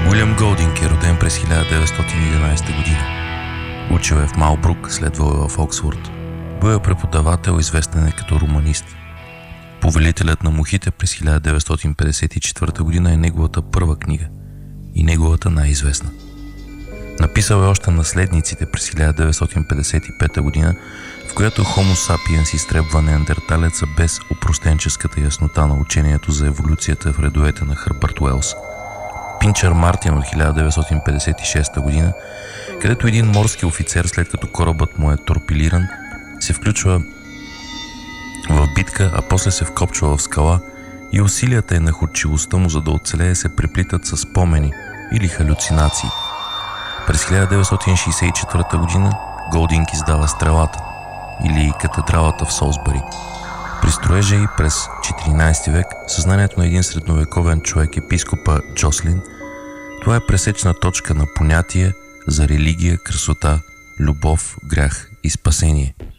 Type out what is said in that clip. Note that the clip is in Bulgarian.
Уилям Голдинг е роден през 1911 година. Учил е в Малбрук, следвал е в Оксфорд. Бил е преподавател, известен е като романист. Повелителят на мухите през 1954 година е неговата първа книга и неговата най-известна. Написал е още Наследниците през 1955 година, в която Homo sapiens изтребва неандерталеца без опростенческата яснота на учението за еволюцията в редовете на Хърбърт Уелс. Пинчър Мартин от 1956 година, където един морски офицер, след като корабът му е торпилиран, се включва в битка, а после се вкопчва в скала и усилията и находчивостта му, за да оцелее, се преплитат с спомени или халюцинации. През 1964 година Голдинг издава Стрелата или Катедралата в Солсбъри. При строежа и през 14 век съзнанието на един средновековен човек, епископа Джослин, това е пресечна точка на понятие за религия, красота, любов, грях и спасение.